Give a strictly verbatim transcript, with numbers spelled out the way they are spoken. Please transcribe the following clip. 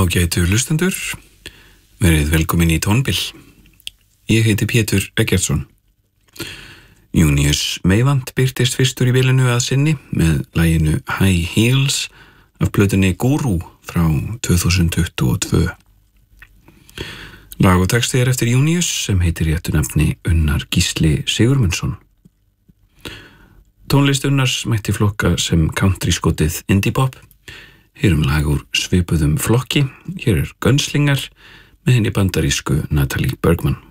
Ágætu hlustendur, verið velkomin í Tónbil. Ég heiti Pétur Eggertsson. Júníus Meyvant birtist fyrstur í bilinu að sinni með laginu High Heels af plötunni Guru frá tvö þúsund tuttugu og tvö. Lag og texti er eftir Júníus sem heitir réttu nafni Unnar Gísli Sigurmundsson. Tónlist Unnars mætti flokka sem country-skotið indie pop. Hér um lag úr svipuðum flokki. Hér er Gunslinger með henni bandarísku Natalie Bergman.